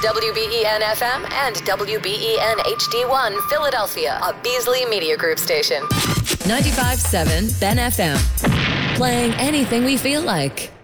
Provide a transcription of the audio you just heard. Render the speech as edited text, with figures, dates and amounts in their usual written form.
WBEN FM and WBEN HD1 Philadelphia, a Beasley Media Group station. 95.7 Ben FM. Playing anything we feel like.